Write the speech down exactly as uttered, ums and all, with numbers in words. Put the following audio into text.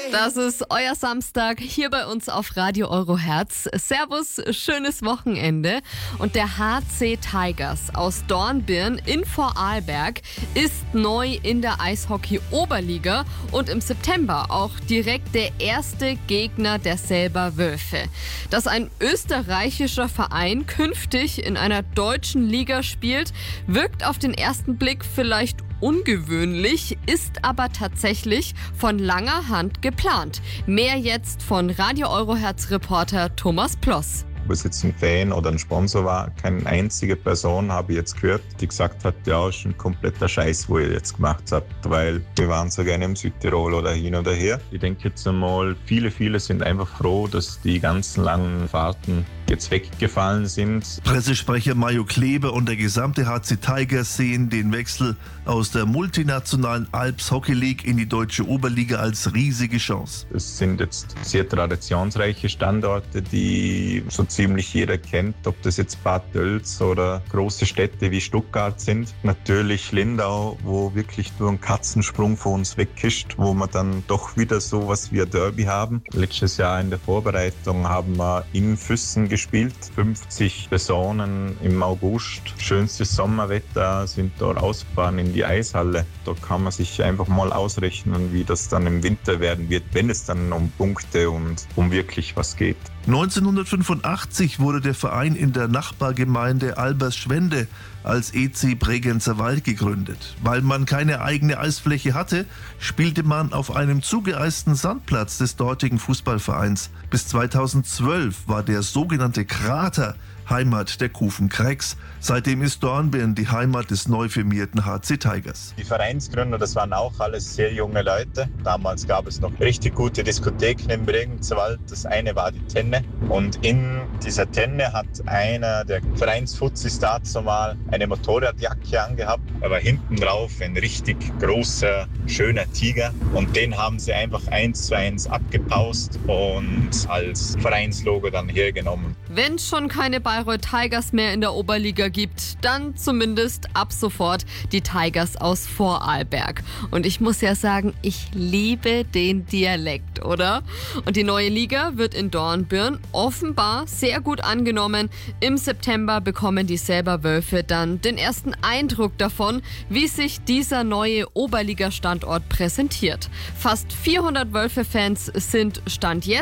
Das ist euer Samstag hier bei uns auf Radio Euroherz. Servus, schönes Wochenende. Und der H C Tigers aus Dornbirn in Vorarlberg ist neu in der Eishockey-Oberliga und im September auch direkt der erste Gegner der Selber Wölfe. Dass ein österreichischer Verein künftig in einer deutschen Liga spielt, wirkt auf den ersten Blick vielleicht ungewöhnlich, ist aber tatsächlich von langer Hand geplant. Mehr jetzt von Radio Euroherz-Reporter Thomas Ploss. Ob es jetzt ein Fan oder ein Sponsor war, keine einzige Person habe ich jetzt gehört, die gesagt hat, ja, ist ein kompletter Scheiß, wo ihr jetzt gemacht habt, weil wir waren so gerne im Südtirol oder hin oder her. Ich denke jetzt einmal, viele, viele sind einfach froh, dass die ganzen langen Fahrten jetzt weggefallen sind. Pressesprecher Mario Kleber und der gesamte H C Tigers sehen den Wechsel aus der multinationalen Alps Hockey League in die deutsche Oberliga als riesige Chance. Es sind jetzt sehr traditionsreiche Standorte, die so ziemlich jeder kennt, ob das jetzt Bad Tölz oder große Städte wie Stuttgart sind. Natürlich Lindau, wo wirklich nur ein Katzensprung von uns weg ist, wo wir dann doch wieder sowas wie ein Derby haben. Letztes Jahr in der Vorbereitung haben wir in Füssen gespielt. gespielt. fünfzig Personen im August. Schönstes Sommerwetter, sind dort ausgefahren in die Eishalle. Da kann man sich einfach mal ausrechnen, wie das dann im Winter werden wird, wenn es dann um Punkte und um wirklich was geht. neunzehnhundertfünfundachtzig wurde der Verein in der Nachbargemeinde Alberschwende als E C Bregenzer Wald gegründet. Weil man keine eigene Eisfläche hatte, spielte man auf einem zugeeisten Sandplatz des dortigen Fußballvereins. Bis zweitausendzwölf war der sogenannte Krater Heimat der Kufen Cracks. Seitdem ist Dornbirn die Heimat des neu firmierten H C Tigers. Die Vereinsgründer, das waren auch alles sehr junge Leute. Damals gab es noch richtig gute Diskotheken im Bregenzerwald. Das eine war die Tenne. Und in dieser Tenne hat einer der Vereinsfuzis dazu mal eine Motorradjacke angehabt. Er war hinten drauf ein richtig großer, schöner Tiger. Und den haben sie einfach eins zu eins abgepaust und als Vereinslogo dann hergenommen. Wenn es schon keine Bayreuth Tigers mehr in der Oberliga gibt, dann zumindest ab sofort die Tigers aus Vorarlberg. Und ich muss ja sagen, ich liebe den Dialekt, oder? Und die neue Liga wird in Dornbirn offenbar sehr gut angenommen. Im September bekommen die Selber Wölfe dann den ersten Eindruck davon, wie sich dieser neue Oberliga-Standort präsentiert. Fast vierhundert Wölfe-Fans sind Stand jetzt